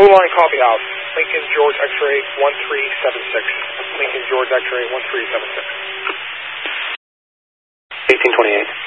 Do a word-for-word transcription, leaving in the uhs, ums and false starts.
Blue line, copy out. Lincoln George X-ray one three seven six. Lincoln George X-ray one three seven six. eighteen twenty-eight.